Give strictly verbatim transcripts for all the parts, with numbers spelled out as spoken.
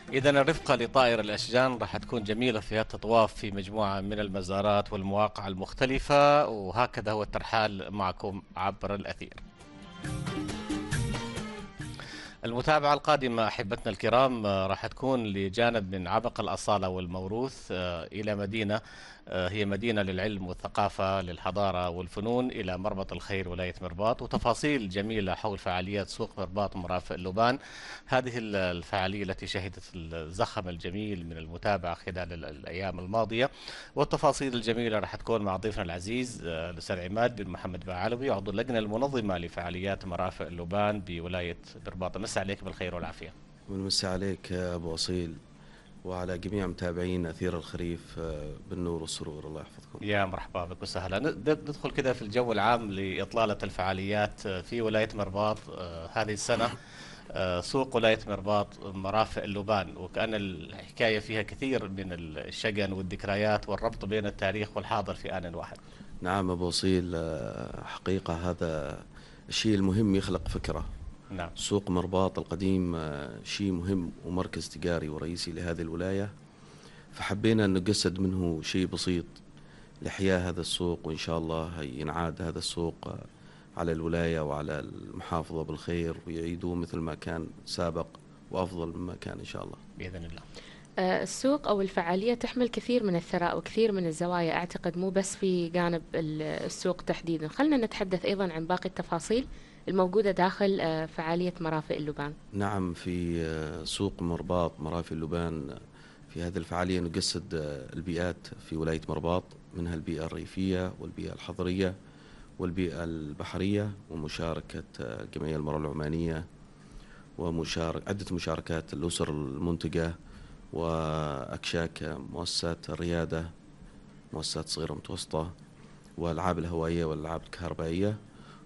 إذا الرفقة لطائر الأشجان راح تكون جميلة في التطواف في مجموعة من المزارات والمواقع المختلفة، وهكذا هو الترحال معكم عبر الأثير. المتابعة القادمة أحبتنا الكرام آه، راح تكون لجانب من عبق الأصالة والموروث آه، إلى مدينة آه، هي مدينة للعلم والثقافة للحضارة والفنون، إلى مربط الخير ولاية مرباط، وتفاصيل جميلة حول فعاليات سوق مرباط ومرافق اللبان. هذه ال- الفعالية التي شهدت الزخم الجميل من المتابعة خلال ال- الأيام الماضية، والتفاصيل الجميلة راح تكون مع ضيفنا العزيز آه، الأستاذ عماد بن محمد بعلوي، عضو اللجنة المنظمة لفعاليات مرافق اللبان بولاية مرباط. مسا عليك بالخير والعافية. ونمسي عليك يا أبو أصيل، وعلى جميع متابعين أثير الخريف آه، بالنور والسرور. الله يحفظكم. يا مرحبا بك وسهلا. ند- ندخل كده في الجو العام لإطلالة الفعاليات آه، في ولاية مرباط آه، هذه السنة. آه، سوق ولاية مرباط مرافق اللبان، وكأن الحكاية فيها كثير من الشجن والذكريات والربط بين التاريخ والحاضر في آن واحد. نعم أبو أصيل، آه، حقيقة هذا الشيء المهم يخلق فكرة. نعم. سوق مرباط القديم آه، شيء مهم ومركز تجاري ورئيسي لهذه الولاية، فحبينا أن نجسد منه شيء بسيط لإحياء هذا السوق، وإن شاء الله ينعاد هذا السوق آه، على الولاية وعلى المحافظة بالخير، ويعيدوه مثل ما كان سابق وأفضل مما كان إن شاء الله بإذن الله. آه، السوق أو الفعالية تحمل كثير من الثراء وكثير من الزوايا، أعتقد مو بس في جانب ال- السوق تحديدا. خلنا نتحدث أيضا عن باقي التفاصيل الموجودة داخل آه، فعالية مرافق اللبان. نعم، في آه، سوق مرباط مرافق اللبان آه، في هذه الفعالية نجسد آه، البيئات في ولاية مرباط، منها البيئة الريفية والبيئة الحضرية والبيئة البحرية، ومشاركة آه، الجمعية المرأة العمانية، ومشارك عدة مشاركات الأسر المنتجة، وأكشاك آه، مؤسسات الريادة، مؤسسات صغيرة متوسطة، والألعاب الهوائية والألعاب الكهربائية،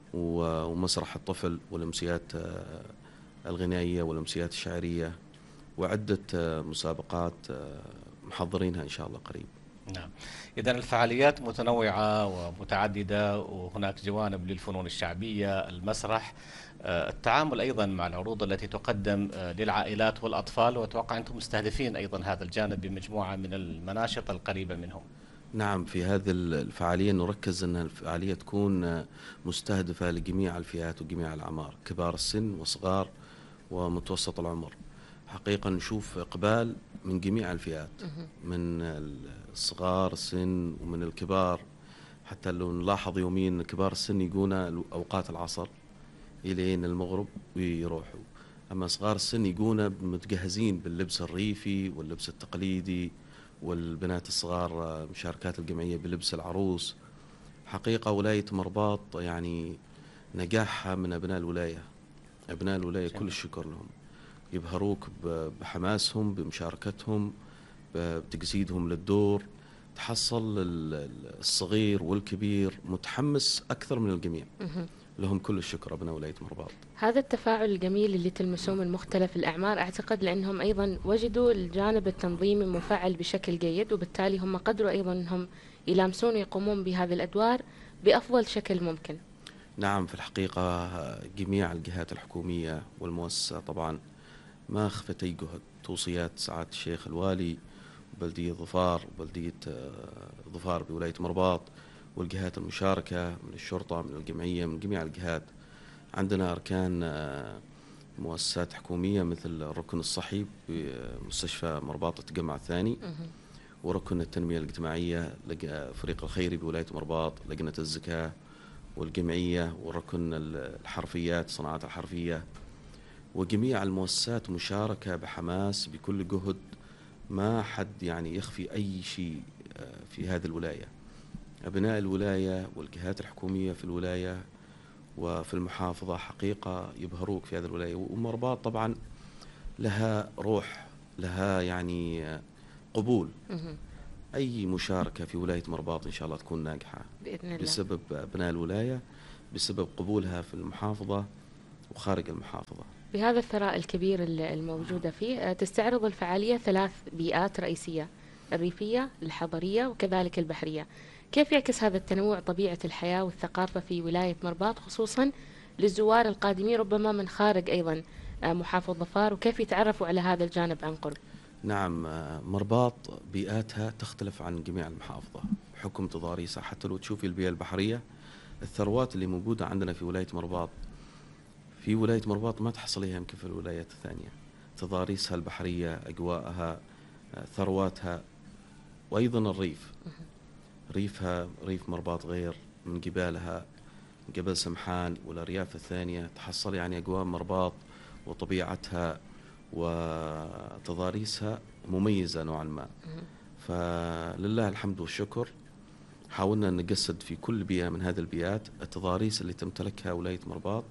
و- ومسرح الطفل والأمسيات آه، الغنائية والأمسيات الشعرية، وعدة آه، مسابقات آه، محضرينها إن شاء الله قريب. نعم. إذا الفعاليات متنوعة ومتعددة، وهناك جوانب للفنون الشعبية، المسرح، آه، التعامل أيضا مع العروض التي تقدم آه، للعائلات والأطفال، وأتوقع أنتم مستهدفين أيضا هذا الجانب بمجموعة من المناشط القريبة منهم. نعم، في هذه الفعالية نركز أن الفعالية تكون آه، مستهدفة لجميع الفئات وجميع الأعمار، كبار السن وصغار ومتوسط العمر. حقيقة نشوف إقبال من جميع الفئات، من الصغار السن ومن الكبار. حتى لو نلاحظ يوميا أن كبار السن يجونا أوقات العصر إلين المغرب ويروحوا، أما صغار السن يجونا متجهزين باللبس الريفي واللبس التقليدي، والبنات الصغار آه، مشاركات الجمعية بلبس العروس. حقيقة ولاية مرباط يعني نجاحها من أبناء الولاية، أبناء الولاية كل الشكر لهم، يبهروك ب- بحماسهم، بمشاركتهم، ب- بتجسيدهم للدور. تحصل ال- ال- الصغير والكبير متحمس أكثر من الجميع. لهم كل الشكر أبناء ولاية مرباط. هذا التفاعل الجميل اللي تلمسوه من مختلف الأعمار، أعتقد لأنهم أيضا وجدوا الجانب التنظيمي مفعل بشكل جيد، وبالتالي هم قدروا أيضا أنهم يلامسون ويقومون بهذه الأدوار بأفضل شكل ممكن. نعم، في الحقيقة جميع الجهات الحكومية والمؤسسة طبعا ما خفت أي جهد. توصيات سعادة الشيخ الوالي، بلدية ظفار وبلدية آه، ظفار بولاية مرباط، والجهات المشاركة من الشرطة من الجمعية من جميع الجهات. عندنا أركان آه، مؤسسات حكومية مثل الركن الصحي بمستشفى مرباط التجمع الثاني، وركن التنمية الاجتماعية لج- فريق الخيري بولاية مرباط، لجنة الزكاة والجمعية، وركن الحرفيات صناعات الحرفية، وجميع المؤسسات مشاركة بحماس بكل جهد. ما حد يعني يخفي أي شيء آه، في هذه الولاية. أبناء الولاية والجهات الحكومية في الولاية وفي المحافظة حقيقة يبهروك في هذه الولاية. ومرباط طبعا لها روح، لها يعني آه، قبول. أي مشاركة في ولاية مرباط إن شاء الله تكون ناجحة بإذن الله. بسبب أبناء الولاية، بسبب قبولها في المحافظة وخارج المحافظة. بهذا الثراء الكبير ال- الموجودة فيه، آه، تستعرض الفعالية ثلاث بيئات رئيسية: الريفية، الحضرية، وكذلك البحرية. كيف يعكس هذا التنوع طبيعة الحياة والثقافة في ولاية مرباط، خصوصا للزوار القادمين ربما من خارج أيضا محافظ ظفار، وكيف يتعرفوا على هذا الجانب عن قرب؟ نعم، مرباط بيئاتها تختلف عن جميع المحافظة بحكم تضاريسها. حتى لو تشوفي البيئة البحرية، الثروات اللي موجودة عندنا في ولاية مرباط، في ولاية مرباط ما تحصليها يمكن في الولايات الثانية. تضاريسها البحرية، أجواءها، ثرواتها، وأيضا الريف. ريفها ريف مرباط غير من جبالها، جبل سمحان والأرياف الثانية، تحصل يعني أجواء مرباط وطبيعتها وتضاريسها مميزة نوعا ما. فلله الحمد والشكر، حاولنا أن نجسد في كل بيئة من هذه البيئات التضاريس اللي تمتلكها ولاية مرباط،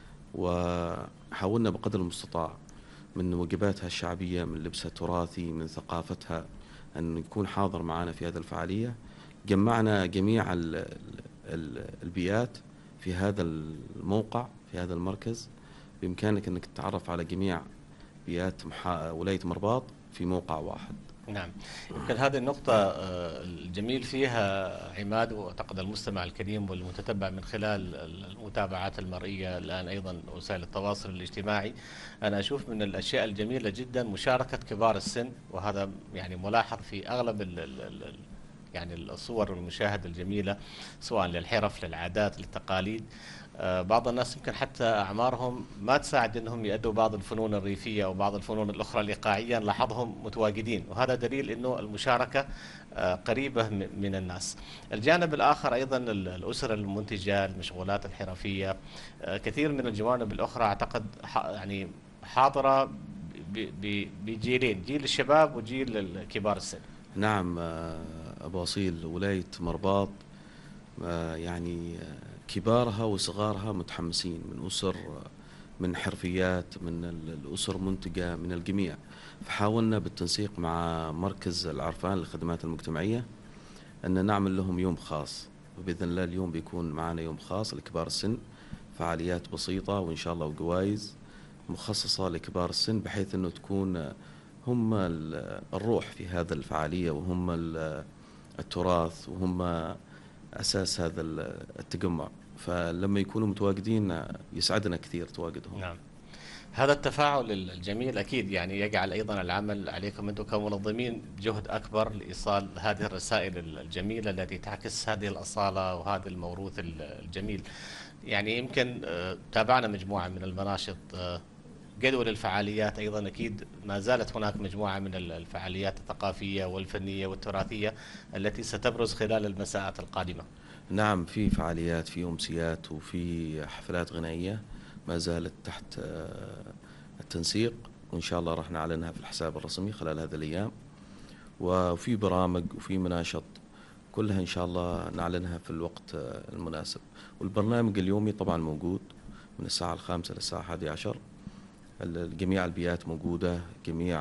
وحاولنا بقدر المستطاع من وجباتها الشعبية، من لبسها التراثي، من ثقافتها، أن يكون حاضر معنا في هذه الفعالية. جمعنا جميع ال ال البيئات في هذا الموقع، في هذا المركز. بإمكانك أنك تتعرف على جميع بيئات ولاية مرباط في موقع واحد. نعم، يمكن هذه النقطة الجميل فيها عماد، وأعتقد المستمع الكريم والمتتبع من خلال المتابعات المرئية الآن أيضا وسائل التواصل الاجتماعي، أنا أشوف من الأشياء الجميلة جدا مشاركة كبار السن، وهذا يعني ملاحظ في أغلب ال ال يعني الصور والمشاهد الجميلة، سواء للحرف، للعادات، للتقاليد. بعض الناس يمكن حتى أعمارهم ما تساعد أنهم يأدوا بعض الفنون الريفية أو بعض الفنون الأخرى الإيقاعية، نلاحظهم متواجدين، وهذا دليل أنه المشاركة قريبة من الناس. الجانب الآخر أيضا الأسر المنتجة، المشغولات الحرفية، كثير من الجوانب الأخرى أعتقد يعني حاضرة بجيلين، جيل الشباب وجيل كبار السن. نعم أبو أصيل، ولاية مرباط يعني كبارها وصغارها متحمسين، من أسر، من حرفيات، من الأسر منتجة، من الجميع. فحاولنا بالتنسيق مع مركز العرفان للخدمات المجتمعية أن نعمل لهم يوم خاص، وبإذن الله اليوم بيكون معنا يوم خاص لكبار السن، فعاليات بسيطة وإن شاء الله وجوائز مخصصة لكبار السن، بحيث أنه تكون هم الروح في هذا الفعالية، وهم التراث، وهم أساس هذا التجمع. فلما يكونوا متواجدين يسعدنا كثير تواجدهم. نعم، هذا التفاعل الجميل أكيد يعني يجعل أيضا العمل عليكم أنتم كمنظمين جهد أكبر لإيصال هذه الرسائل الجميلة التي تعكس هذه الأصالة وهذا الموروث الجميل. يعني يمكن تابعنا مجموعة من المناشط، جدول الفعاليات أيضا أكيد ما زالت هناك مجموعة من الفعاليات الثقافية والفنية والتراثية التي ستبرز خلال المساءات القادمة. نعم، في فعاليات، في أمسيات، وفي حفلات غنائية ما زالت تحت التنسيق، وإن شاء الله راح نعلنها في الحساب الرسمي خلال هذه الأيام. وفي برامج وفي مناشط، كلها إن شاء الله نعلنها في الوقت المناسب. والبرنامج اليومي طبعا موجود من الساعة الخامسة للساعة الحادية عشر. جميع البيئات موجودة، جميع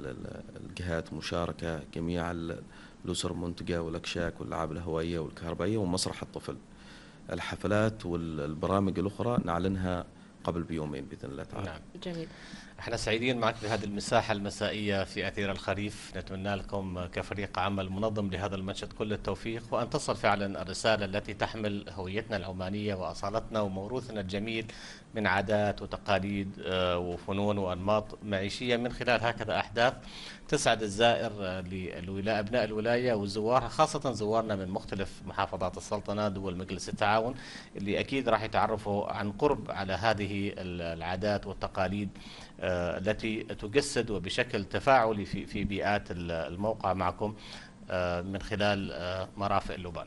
الجهات مشاركة، جميع الأسر المنتجة والأكشاك والألعاب الهوائية والكهربائية ومسرح الطفل. الحفلات والبرامج الأخرى نعلنها قبل بيومين بإذن الله تعالى. نعم، جميل. احنا سعيدين معك بهذه المساحة المسائية في أثير الخريف. نتمنى لكم كفريق عمل منظم لهذا المنشط كل التوفيق، وأن تصل فعلا الرسالة التي تحمل هويتنا العمانية وأصالتنا وموروثنا الجميل من عادات وتقاليد وفنون وأنماط معيشية من خلال هكذا أحداث تسعد الزائر للولاية، أبناء الولاية والزوار، خاصة زوارنا من مختلف محافظات السلطنة، دول مجلس التعاون، اللي أكيد راح يتعرفوا عن قرب على هذه العادات والتقاليد التي تجسد وبشكل تفاعلي في في بيئات الموقع معكم من خلال مرافق اللبان.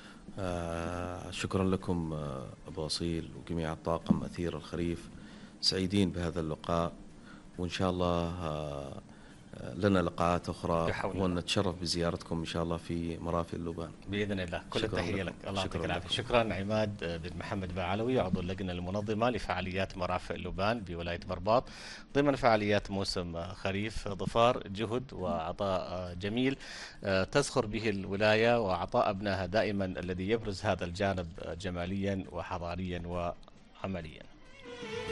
آه شكرا لكم أبو أصيل وجميع الطاقم أثير الخريف، سعيدين بهذا اللقاء، وإن شاء الله آه لنا لقاءات أخرى، ونتشرف بزيارتكم إن شاء الله في مرافق اللبان بإذن الله. كل التحية لك. الله يعطيك العافية. شكرا عماد بن محمد بعلوي، عضو اللجنة المنظمة لفعاليات مرافق اللبان بولاية مرباط ضمن فعاليات موسم خريف ظفار. جهد وعطاء جميل تزخر به الولاية وعطاء أبنائها دائما، الذي يبرز هذا الجانب جماليا وحضاريا وعمليا.